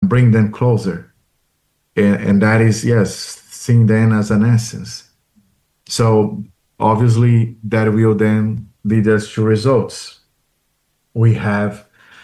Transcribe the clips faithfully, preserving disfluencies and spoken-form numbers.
bring them closer. And, and that is, yes, seeing them as an essence. So obviously that will then lead us to results. We have,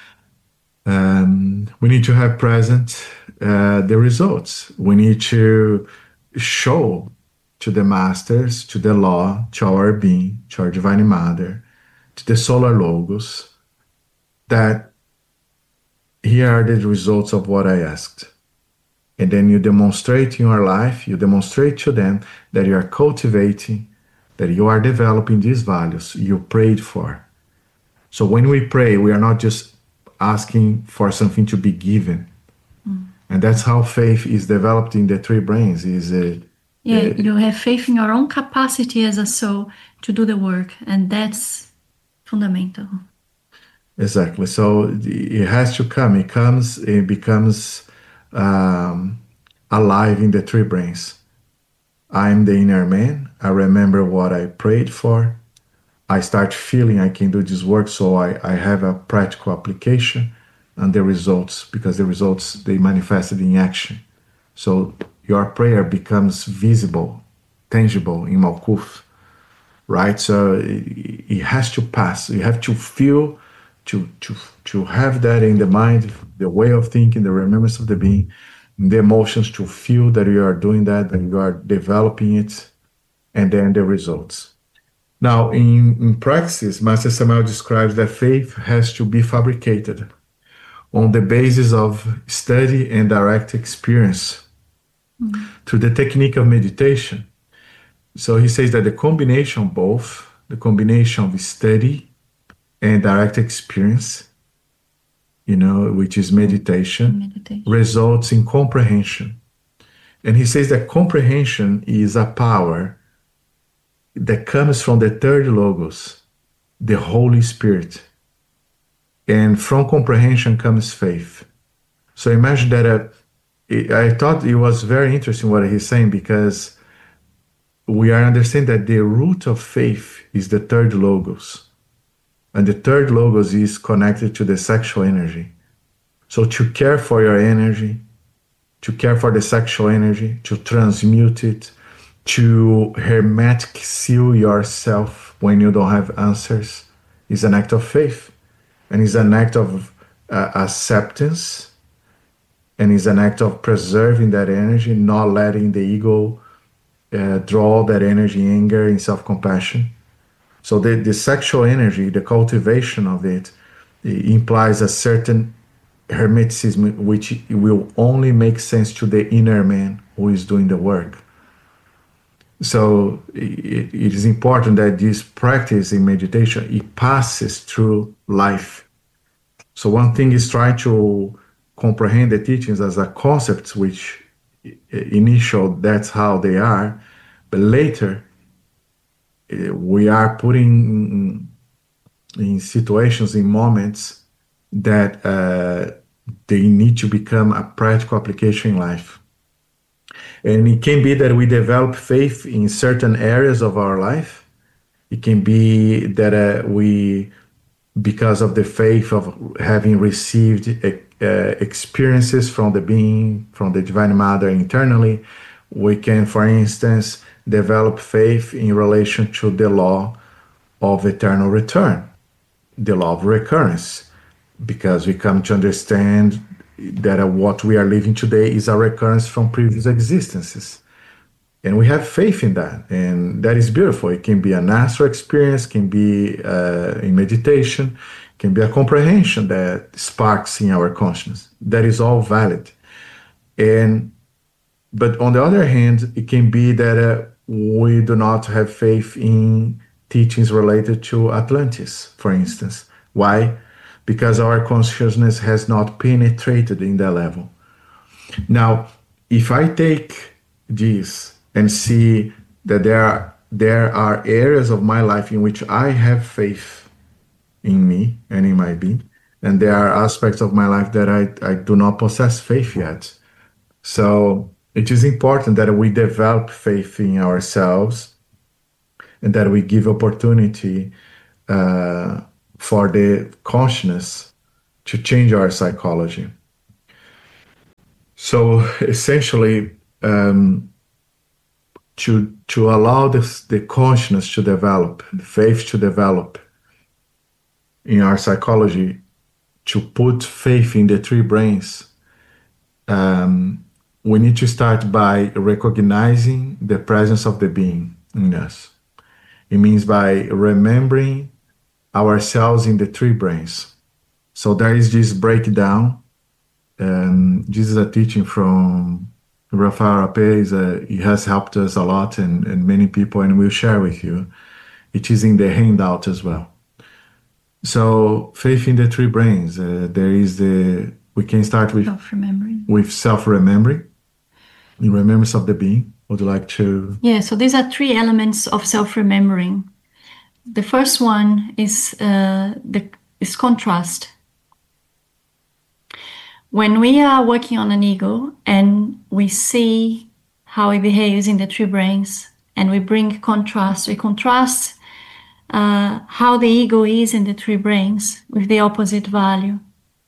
um, we need to have present uh, the results. We need to show to the masters, to the law, to our being, to our Divine Mother, to the Solar Logos, that here are the results of what I asked. And then you demonstrate in your life, you demonstrate to them that you are cultivating, that you are developing these values you prayed for. So when we pray, we are not just asking for something to be given. Mm. And that's how faith is developed in the three brains. Is a, yeah, a, you have faith in your own capacity as a soul to do the work, and that's fundamental. Exactly. So it has to come. It comes, it becomes um, alive in the three brains. I'm the inner man. I remember what I prayed for. I start feeling I can do this work, so I, I have a practical application and the results, because the results, they manifested in action. So your prayer becomes visible, tangible in Malkuth, right? So it, it has to pass. You have to feel, to, to, to have that in the mind, the way of thinking, the remembrance of the being, the emotions, to feel that you are doing that, that you are developing it, and then the results. Now, in, in praxis, Master Samael describes that faith has to be fabricated on the basis of study and direct experience mm-hmm. through the technique of meditation. So he says that the combination, both the combination of study and direct experience, you know, which is meditation, meditation, results in comprehension. And he says that comprehension is a power that comes from the third logos, the Holy Spirit. And from comprehension comes faith. So imagine that uh, I thought it was very interesting what he's saying, because we are understanding that the root of faith is the third logos. And the third logos is connected to the sexual energy. So to care for your energy, to care for the sexual energy, to transmute it, to hermetic seal yourself when you don't have answers, is an act of faith, and is an act of uh, acceptance, and is an act of preserving that energy, not letting the ego uh, draw that energy, anger, and self-compassion. So the, the sexual energy, the cultivation of it, it implies a certain hermeticism, which will only make sense to the inner man who is doing the work. So it, it is important that this practice in meditation, it passes through life. So one thing is trying to comprehend the teachings as a concept, which initial, that's how they are, but later we are putting in situations, in moments that uh, they need to become a practical application in life. And it can be that we develop faith in certain areas of our life. It can be that uh, we, because of the faith of having received uh, experiences from the being, from the Divine Mother internally, we can, for instance, develop faith in relation to the law of eternal return, the law of recurrence, because we come to understand that uh, what we are living today is a recurrence from previous existences. And we have faith in that. And that is beautiful. It can be an astral experience, can be uh, in meditation, can be a comprehension that sparks in our consciousness. That is all valid. And but on the other hand, it can be that uh, we do not have faith in teachings related to Atlantis, for instance. Why? Because our consciousness has not penetrated in that level. Now, if I take this and see that there are, there are areas of my life in which I have faith in me and in my being, and there are aspects of my life that I, I do not possess faith yet. So it is important that we develop faith in ourselves and that we give opportunity uh, for the consciousness to change our psychology. So essentially, um, to to allow this, the consciousness to develop, the faith to develop in our psychology, to put faith in the three brains, um, we need to start by recognizing the presence of the being in us. It means by remembering ourselves in the three brains. So there is this breakdown. Um, this is a teaching from Rafael Rapé. Uh, he has helped us a lot, and, and many people, and we'll share with you. It is in the handout as well. So faith in the three brains. Uh, there is the, we can start with self-remembering. With self-remembering, in remembrance of the being. Would you like to? Yeah, so these are three elements of self-remembering. The first one is uh, the is contrast. When we are working on an ego and we see how it behaves in the three brains, and we bring contrast, we contrast uh, how the ego is in the three brains with the opposite value.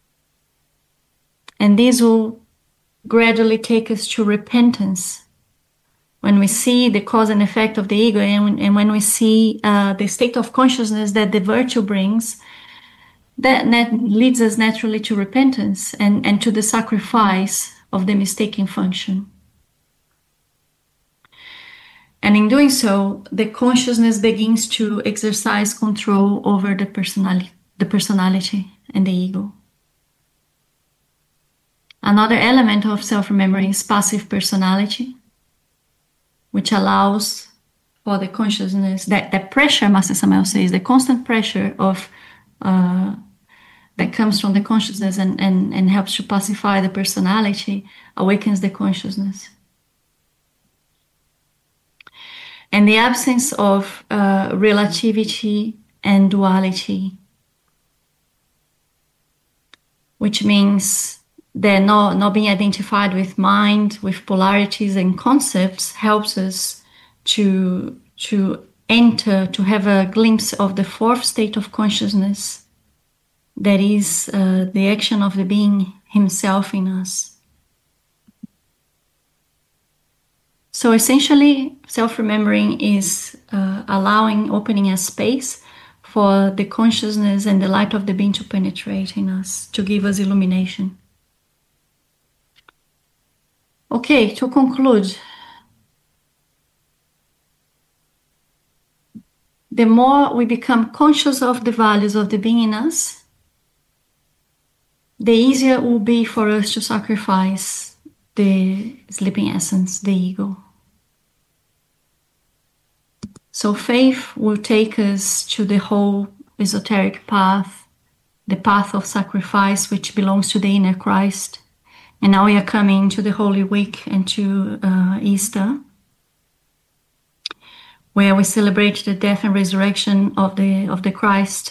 And this will gradually take us to repentance. When we see the cause and effect of the ego, and, and when we see uh, the state of consciousness that the virtue brings, that, that leads us naturally to repentance and, and to the sacrifice of the mistaken function. And in doing so, the consciousness begins to exercise control over the personality, the personality and the ego. Another element of self-remembering is passive personality, which allows for the consciousness, that, that pressure, Master Samuel says, the constant pressure of uh, that comes from the consciousness and, and, and helps to pacify the personality, awakens the consciousness. And the absence of uh, relativity and duality, which means that not, not being identified with mind, with polarities and concepts, helps us to, to enter, to have a glimpse of the fourth state of consciousness, that is uh, the action of the being himself in us. So essentially, self-remembering is uh, allowing, opening a space for the consciousness and the light of the being to penetrate in us, to give us illumination. Okay, to conclude, the more we become conscious of the values of the being in us, the easier it will be for us to sacrifice the sleeping essence, the ego. So faith will take us to the whole esoteric path, the path of sacrifice, which belongs to the inner Christ. And now we are coming to the Holy Week and to uh, Easter, where we celebrate the death and resurrection of the of the Christ.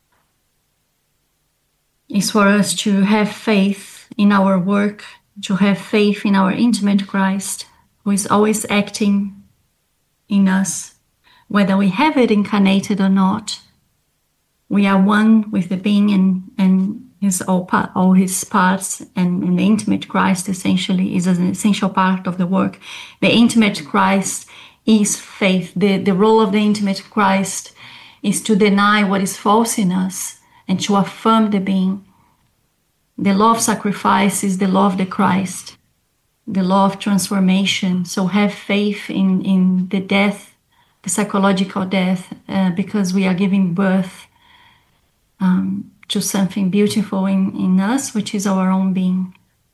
It's for us to have faith in our work, to have faith in our intimate Christ, who is always acting in us, whether we have it incarnated or not. We are one with the being and, and his all, part, all his parts, and, and the intimate Christ essentially is an essential part of the work. The intimate Christ is faith. The, the role of the intimate Christ is to deny what is false in us and to affirm the being. The law of sacrifice is the law of the Christ, the law of transformation. So have faith in, in the death, the psychological death, uh, because we are giving birth um, to something beautiful in, in us, which is our own being.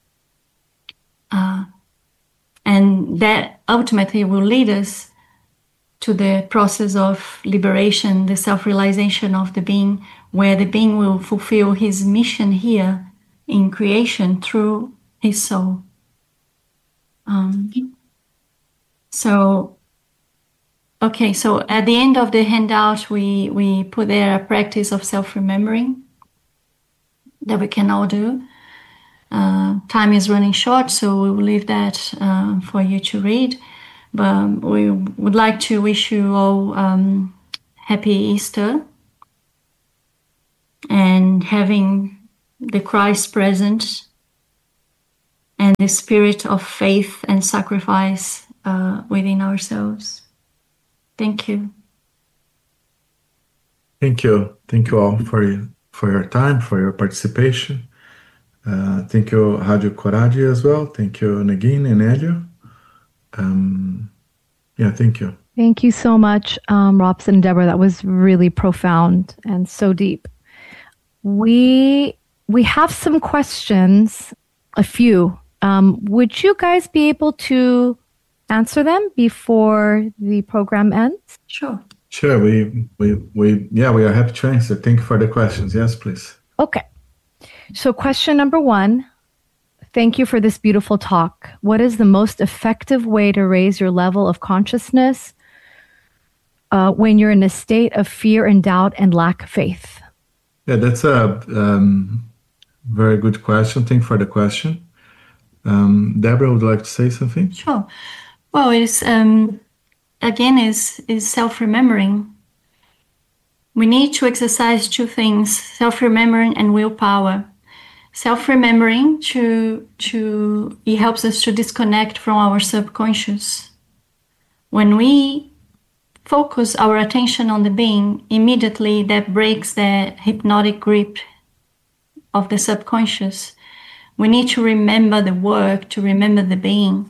Uh, and that ultimately will lead us to the process of liberation, the self-realization of the being, where the being will fulfill his mission here in creation through his soul. Um, so, okay, so at the end of the handout, we, we put there a practice of self-remembering that we can all do. Uh, time is running short, so we will leave that uh, for you to read. But we would like to wish you all um, happy Easter, and having the Christ present and the spirit of faith and sacrifice uh, within ourselves. Thank you. Thank you. Thank you all for your, for your time, for your participation. Uh, thank you, Rádio Coragem, as well. Thank you, Negin and Hélio. Um, yeah, thank you. Thank you so much, um, Robson and Deborah. That was really profound and so deep. We we have some questions, a few. Um, would you guys be able to answer them before the program ends? Sure. Sure. We we we yeah, we are happy to answer. Thank you for the questions. Yes, please. Okay. So question number one. Thank you for this beautiful talk. What is the most effective way to raise your level of consciousness uh, when you're in a state of fear and doubt and lack of faith? Yeah, that's a um, very good question. Thank you for the question. Um, Deborah, would you like to say something? Sure. Well, it's um, again is is self-remembering. We need to exercise two things: self-remembering and willpower. Self-remembering to to it helps us to disconnect from our subconscious. When we focus our attention on the being, immediately that breaks the hypnotic grip of the subconscious. We need to remember the work, to remember the being.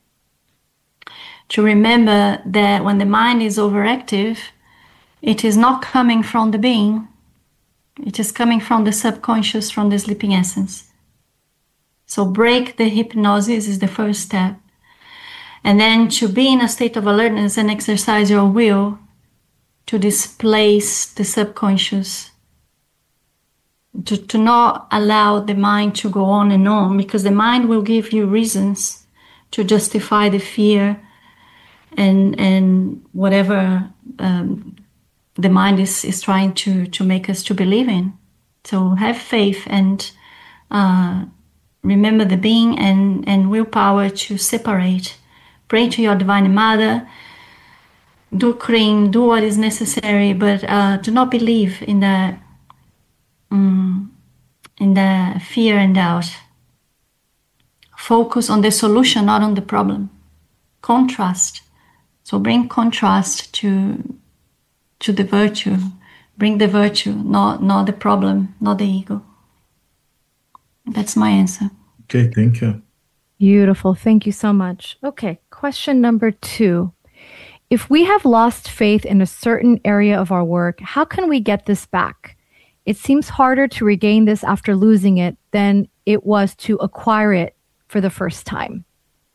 To remember that when the mind is overactive, it is not coming from the being. It is coming from the subconscious, from the sleeping essence. So break the hypnosis is the first step. And then to be in a state of alertness and exercise your will to displace the subconscious. To, to not allow the mind to go on and on, because the mind will give you reasons to justify the fear and and whatever um, the mind is, is trying to, to make us to believe in. So have faith and uh, remember the being and, and willpower to separate. Pray to your Divine Mother, do cream, do what is necessary, but uh, do not believe in the, um, in the fear and doubt. Focus on the solution, not on the problem. Contrast. So bring contrast to to the virtue. Bring the virtue, not, not the problem, not the ego. That's my answer. Okay, thank you. Beautiful. Thank you so much. Okay, question number two. If we have lost faith in a certain area of our work, how can we get this back? It seems harder to regain this after losing it than it was to acquire it for the first time.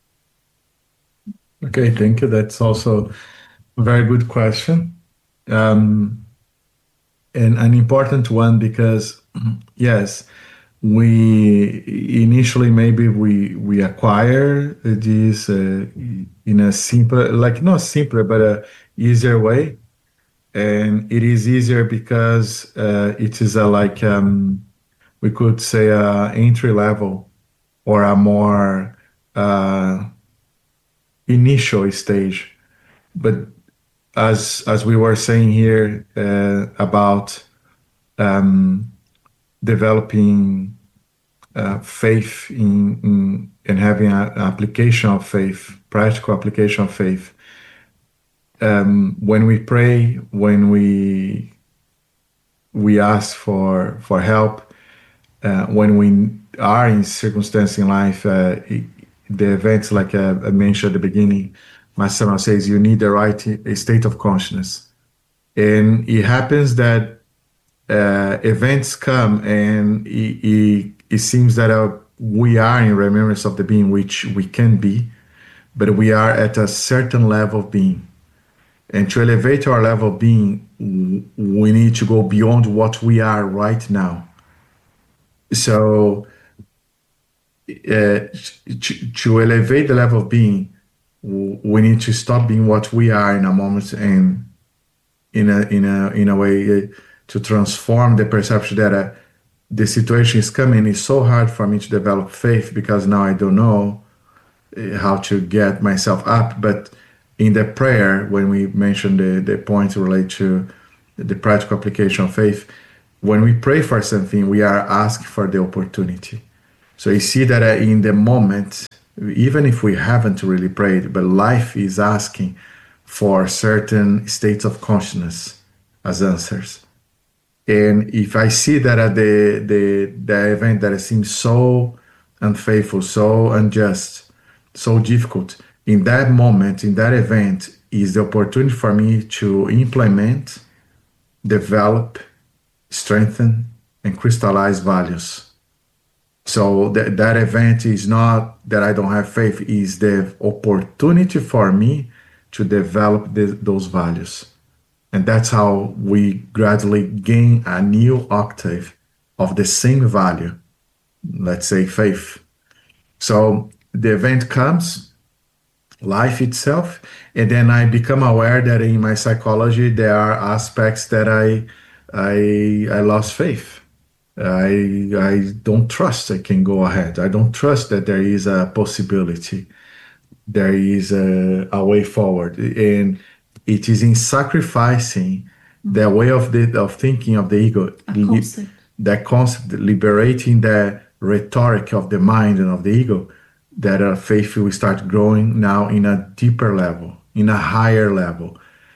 Okay, thank you. That's also a very good question. Um, and an important one because, yes, we initially maybe we we acquire this uh, in a simpler, like not simpler, but a easier way, and it is easier because uh, it is a like um, we could say a entry level or a more uh, initial stage, but as as we were saying here uh, about um, developing uh, faith in, in and having an application of faith, practical application of faith. Um, when we pray, when we we ask for for help, uh, when we are in circumstance in life, uh, the events like uh, I mentioned at the beginning, Master says you need the right state of consciousness, and it happens that uh, events come and it, it, it seems that uh, we are in remembrance of the being, which we can be, but we are at a certain level of being. And to elevate our level of being, we need to go beyond what we are right now. So uh, to, to elevate the level of being, we need to stop being what we are in a moment and in a in a in a way uh, to transform the perception that uh, the situation is coming. It's so hard for me to develop faith because now I don't know uh, how to get myself up. But in the prayer, when we mentioned the, the points related to the practical application of faith, when we pray for something, we are asking for the opportunity. So you see that uh, in the moment, even if we haven't really prayed, but life is asking for certain states of consciousness as answers. And if I see that at the, the, the event that seems so unfaithful, so unjust, so difficult, in that moment, in that event, is the opportunity for me to implement, develop, strengthen, and crystallize values. So that, that event is not that I don't have faith, is the opportunity for me to develop the, those values. And that's how we gradually gain a new octave of the same value, let's say faith. So the event comes, life itself, and then I become aware that in my psychology there are aspects that I I, I lost faith. I I don't trust I can go ahead. I don't trust that there is a possibility. There is a, a way forward. And it is in sacrificing mm-hmm. the way of the of thinking of the ego, li- that concept, liberating the rhetoric of the mind and of the ego, that our faith will start growing now in a deeper level, in a higher level.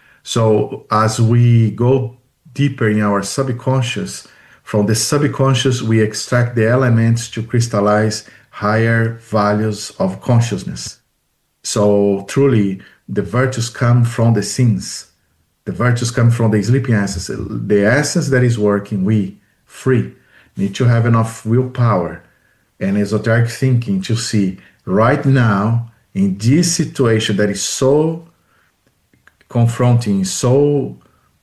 So as we go deeper in our subconscious, from the subconscious we extract the elements to crystallize higher values of consciousness. So truly, the virtues come from the sins. The virtues come from the sleeping essence. The essence that is working, we, free, need to have enough willpower and esoteric thinking to see right now, in this situation that is so confronting, so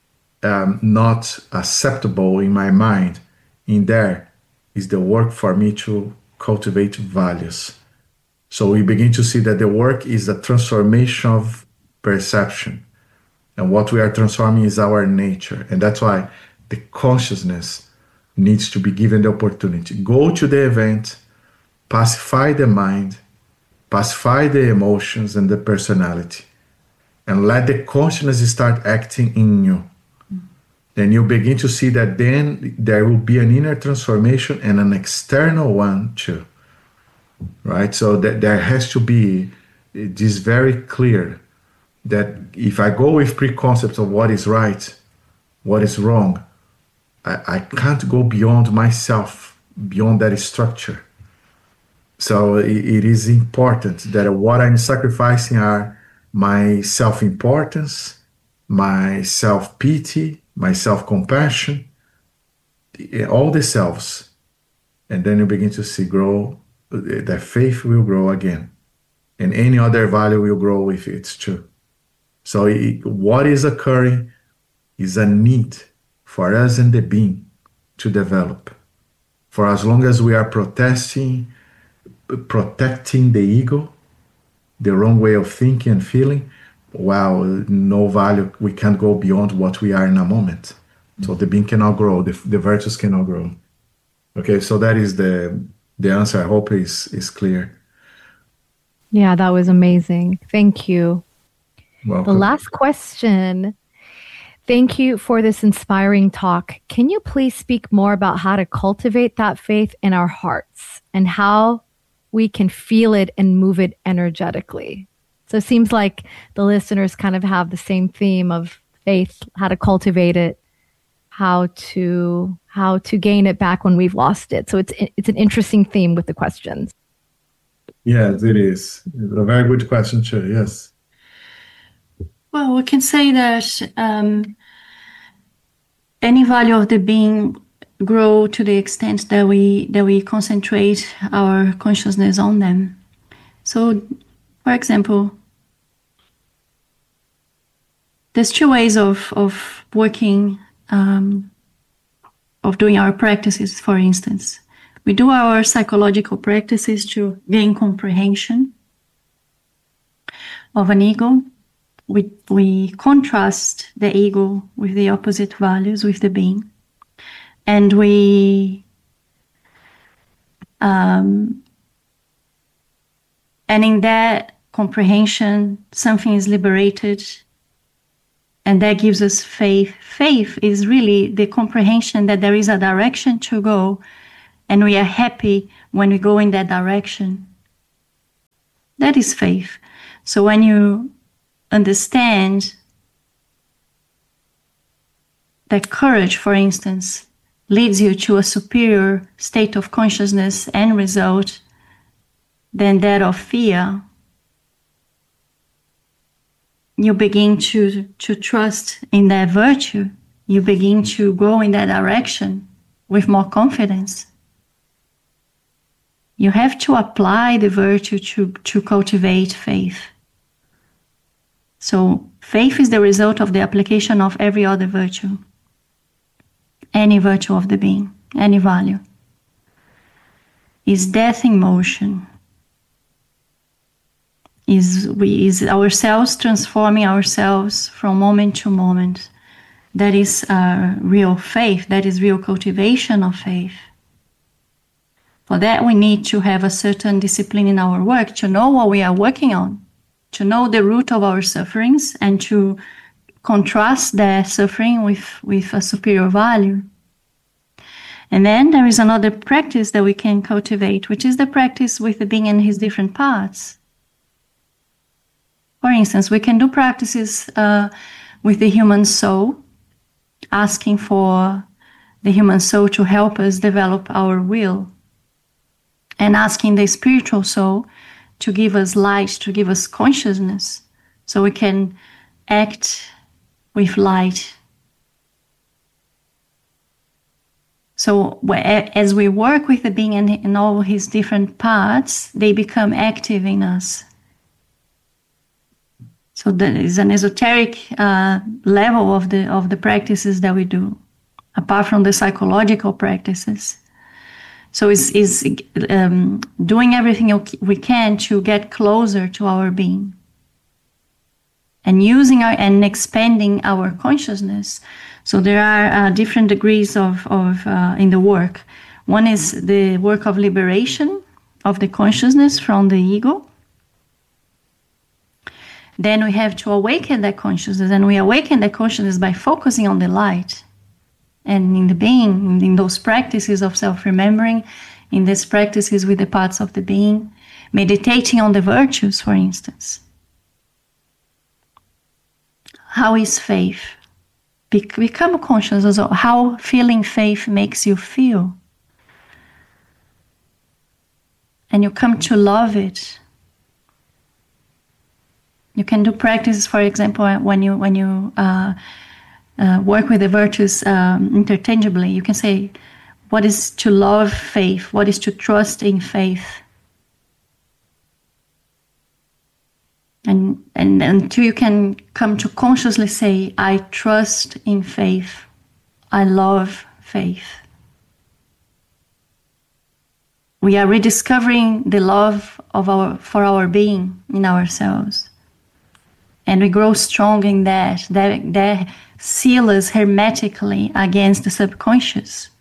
um, not acceptable in my mind, in there is the work for me to cultivate values. So we begin to see that the work is a transformation of perception. And what we are transforming is our nature. And that's why the consciousness needs to be given the opportunity. Go to the event, pacify the mind, pacify the emotions and the personality, and let the consciousness start acting in you. Then you begin to see that then there will be an inner transformation and an external one too. Right? So that there has to be this very clear that if I go with preconcepts of what is right, what is wrong, I, I can't go beyond myself, beyond that structure. So it, it is important that what I'm sacrificing are my self-importance, my self-pity, my self-compassion, all the selves. And then you begin to see grow, that faith will grow again. And any other value will grow with it too. So it, what is occurring is a need for us and the being to develop. For as long as we are protesting, protecting the ego, the wrong way of thinking and feeling, well, no value, we can't go beyond what we are in a moment. So the being cannot grow, the, the virtues cannot grow. Okay, so that is the the answer. I hope is is clear. Yeah, that was amazing. Thank you. Welcome. The last question. Thank you for this inspiring talk. Can you please speak more about how to cultivate that faith in our hearts and how we can feel it and move it energetically? So it seems like the listeners kind of have the same theme of faith, how to cultivate it, how to how to gain it back when we've lost it. So it's it's an interesting theme with the questions. Yes, it is. It's a very good question, too. Yes. Well, we can say that um, any value of the being grow to the extent that we that we concentrate our consciousness on them. So, for example, there's two ways of of working, um, of doing our practices. For instance, we do our psychological practices to gain comprehension of an ego. We we contrast the ego with the opposite values, with the being, and we um, and in that comprehension, something is liberated, and that gives us faith. Faith is really the comprehension that there is a direction to go, and we are happy when we go in that direction. That is faith. So when you understand that courage, for instance, leads you to a superior state of consciousness and result than that of fear, you begin to, to trust in that virtue. You begin to go in that direction with more confidence. You have to apply the virtue to, to cultivate faith. So faith is the result of the application of every other virtue. Any virtue of the being, any value. Is death in motion. Is, we, is ourselves transforming ourselves from moment to moment. That is uh, real faith. That is real cultivation of faith. For that, we need to have a certain discipline in our work, to know what we are working on, to know the root of our sufferings, and to contrast that suffering with, with a superior value. And then there is another practice that we can cultivate, which is the practice with the being in his different parts. For instance, we can do practices uh, with the human soul, asking for the human soul to help us develop our will, and asking the spiritual soul to give us light, to give us consciousness, so we can act with light. So as we work with the being in, in all his different parts, they become active in us. So there is an esoteric uh, level of the of the practices that we do, apart from the psychological practices. So it's, it's um, doing everything we can to get closer to our being, and using our and expanding our consciousness. So there are uh, different degrees of of uh, in the work. One is the work of liberation of the consciousness from the ego. Then we have to awaken that consciousness, and we awaken that consciousness by focusing on the light. And in the being, in those practices of self-remembering, in these practices with the parts of the being, meditating on the virtues, for instance. How is faith? Be- become conscious of how feeling faith makes you feel. And you come to love it. You can do practices, for example, when you when you uh, uh, work with the virtues um, interchangeably. You can say, what is to love faith? What is to trust in faith? And, and until you can come to consciously say, I trust in faith. I love faith. We are rediscovering the love of our for our being in ourselves. And we grow strong in that. That, that seal us hermetically against the subconscious.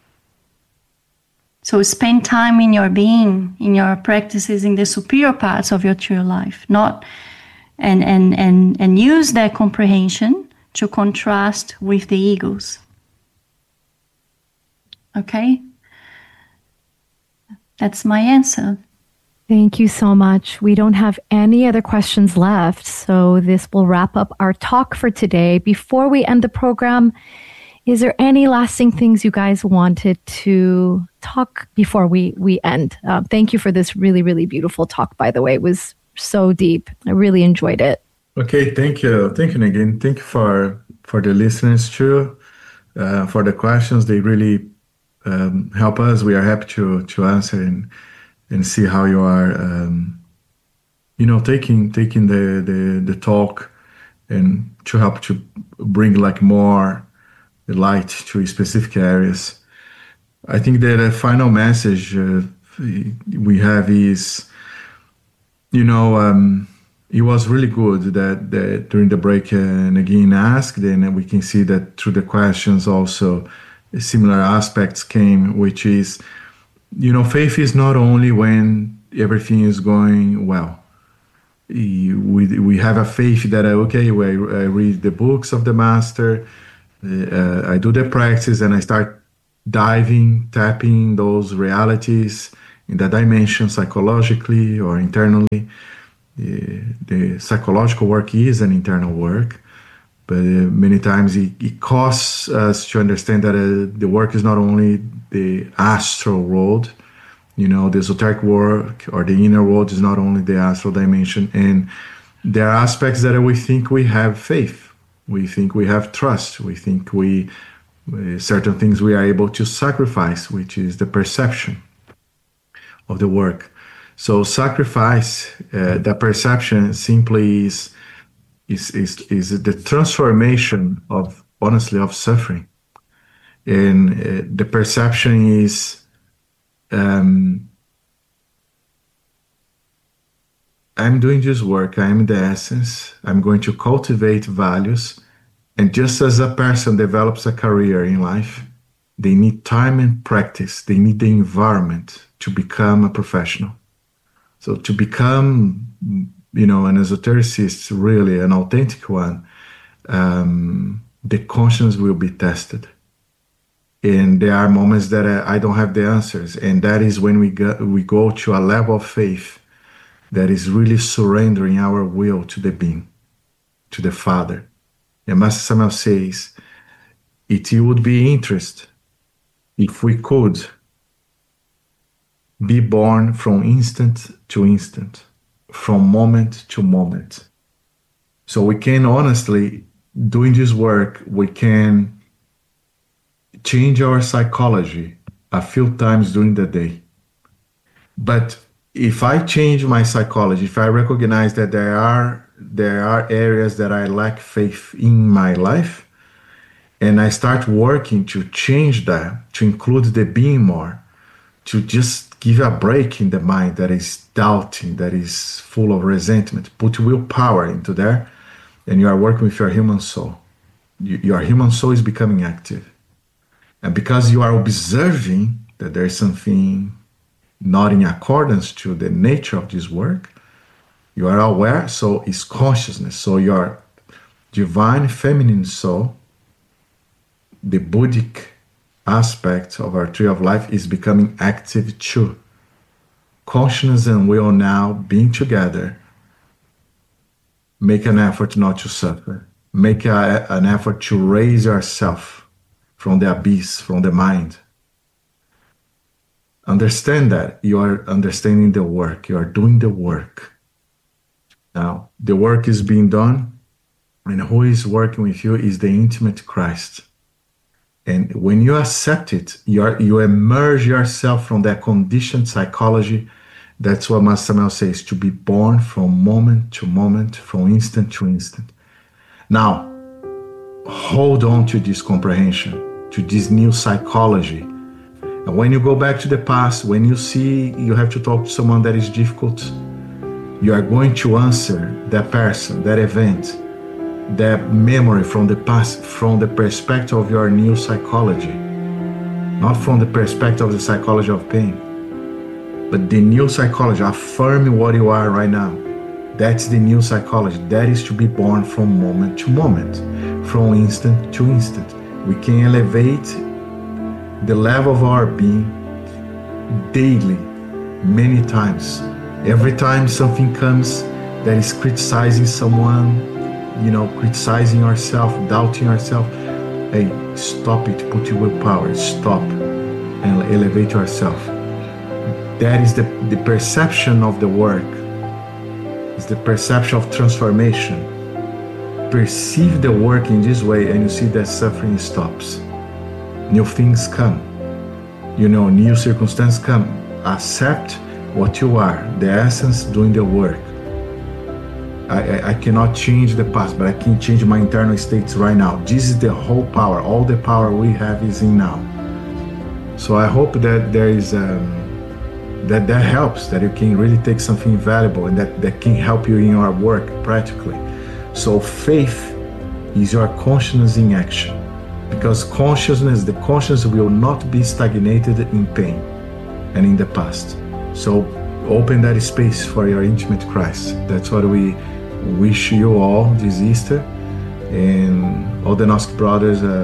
So spend time in your being, in your practices, in the superior parts of your true life. Not, and, and, and, and use that comprehension to contrast with the egos. Okay? That's my answer. Thank you so much. We don't have any other questions left, so this will wrap up our talk for today. Before we end the program, is there any lasting things you guys wanted to talk before we, we end? Uh, thank you for this really, really beautiful talk, by the way. It was so deep. I really enjoyed it. Okay, thank you. Thank you, Negin. Thank you for, for the listeners too, uh, for the questions. They really um, help us. We are happy to, to answer and and see how you are, um, you know, taking taking the, the, the talk and to help to bring like more light to specific areas. I think that a final message uh, we have is, you know, um, it was really good that, that during the break uh, Negin asked, and we can see that through the questions also similar aspects came, which is, you know, faith is not only when everything is going well. We we have a faith that, okay, I read the books of the master, uh, I do the practice, and I start diving, tapping those realities in the dimension psychologically or internally. The, the psychological work is an internal work, but uh, many times it, it costs us to understand that uh, the work is not only the astral world, you know, the esoteric work or the inner world is not only the astral dimension. And there are aspects that we think we have faith, we think we have trust, we think we, uh, certain things we are able to sacrifice, which is the perception of the work. So sacrifice, uh, the perception simply is, is, is, is the transformation of, honestly, of suffering. And uh, the perception is, um, I'm doing this work, I'm the essence, I'm going to cultivate values. And just as a person develops a career in life, they need time and practice, they need the environment to become a professional. So to become, you know, an esotericist, really an authentic one, um, the conscience will be tested. And there are moments that I, I don't have the answers. And that is when we go, we go to a level of faith that is really surrendering our will to the being, to the Father. And Master Samael says, it would be interesting if we could be born from instant to instant, from moment to moment. So we can honestly, doing this work, we can change our psychology a few times during the day. But if I change my psychology, if I recognize that there are there are areas that I lack faith in my life, and I start working to change that, to include the being more, to just give a break in the mind that is doubting, that is full of resentment, put willpower into there, and you are working with your human soul. You, your human soul is becoming active. And because you are observing that there is something not in accordance to the nature of this work, you are aware, so is consciousness. So your divine feminine soul, the Buddhic aspect of our tree of life, is becoming active too. Consciousness and will now being together, make an effort not to suffer. Make a, an effort to raise yourself from the abyss, from the mind. Understand that you are understanding the work, you are doing the work. Now, the work is being done, and who is working with you is the intimate Christ. And when you accept it, you, are, you emerge yourself from that conditioned psychology. That's what Master Samael says, to be born from moment to moment, from instant to instant. Now, hold on to this comprehension, to this new psychology. And when you go back to the past, when you see you have to talk to someone that is difficult, you are going to answer that person, that event, that memory from the past, from the perspective of your new psychology, not from the perspective of the psychology of pain, but the new psychology, affirming what you are right now. That's the new psychology. That is to be born from moment to moment, from instant to instant. We can elevate the level of our being daily, many times. Every time something comes that is criticizing someone, you know, criticizing yourself, doubting yourself, hey, stop it, put your willpower, stop, and elevate yourself. That is the, the perception of the work. It's the perception of transformation. Perceive the work in this way, and you see that suffering stops. New things come. You know, new circumstances come. Accept what you are, the essence doing the work. I, I, I cannot change the past, but I can change my internal states right now. This is the whole power. All the power we have is in now. So I hope that there is um, that that helps, that you can really take something valuable and that, that can help you in your work practically. So faith is your consciousness in action, because consciousness, the conscience will not be stagnated in pain and in the past. So open that space for your intimate Christ. That's what we wish you all this Easter. And all the Gnostic brothers, uh,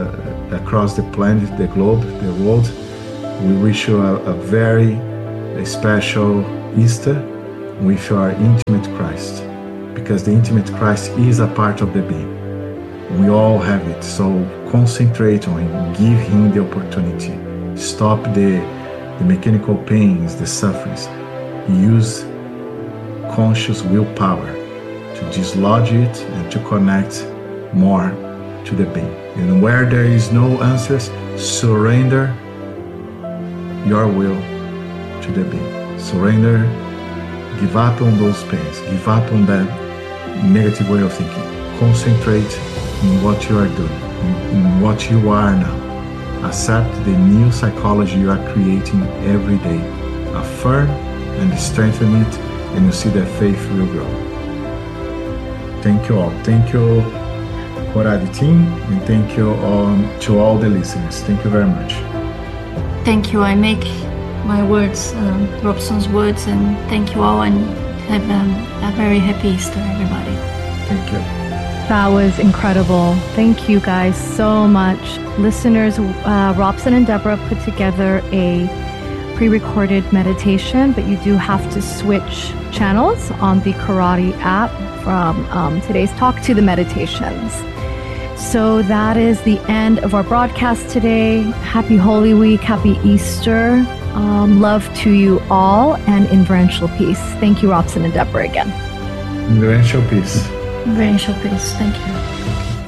across the planet, the globe, the world, we wish you a, a very a special Easter with your intimate Christ, because the intimate Christ is a part of the being. We all have it, so concentrate on Him, give Him the opportunity, stop the, the mechanical pains, the sufferings, use conscious willpower to dislodge it and to connect more to the being. And where there is no answers, surrender your will to the being. Surrender, give up on those pains, give up on that negative way of thinking. Concentrate in what you are doing, in, in what you are now. Accept the new psychology you are creating every day. Affirm and strengthen it, and you see that faith will grow. Thank you all. Thank you, Coradi team, and thank you um, to all the listeners. Thank you very much. Thank you. I make my words, um, Robson's words, and thank you all, and have um, a very happy Easter, everybody. Thank you. That was incredible. Thank you guys so much. Listeners, uh, Robson and Deborah put together a pre-recorded meditation, but you do have to switch channels on the Karate app from um, today's talk to the meditations. So that is the end of our broadcast today. Happy Holy Week, happy Easter. Um, love to you all, and inferential peace. Thank you, Robson and Deborah, again. Inferential peace. Inferential peace. Thank you.